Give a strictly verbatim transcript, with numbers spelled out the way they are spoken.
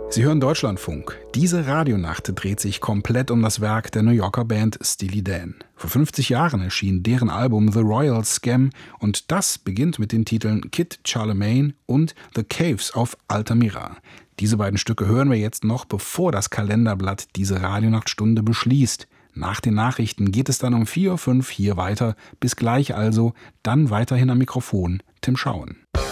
Sie hören Deutschlandfunk. Diese Radionacht dreht sich komplett um das Werk der New Yorker Band Steely Dan. Vor fünfzig Jahren erschien deren Album The Royal Scam und das beginnt mit den Titeln Kid Charlemagne und The Caves of Altamira. Diese beiden Stücke hören wir jetzt noch, bevor das Kalenderblatt diese Radionachtstunde beschließt. Nach den Nachrichten geht es dann um vier Uhr fünf hier weiter. Bis gleich also, dann weiterhin am Mikrofon Tim Schauen.